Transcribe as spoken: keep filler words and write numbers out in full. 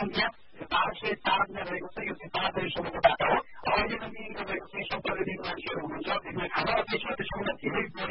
संख्या बाह्र सय चारजना रहेको छ। यो चाहिँ पाँच समूहको डाटा हो। अहिले पनि तपाईँको चाहिँ सत्तर दिन मान्छेहरू हुनुहुन्छ त्यसमा खाना त्यसमा त्यसभन्दा धेरै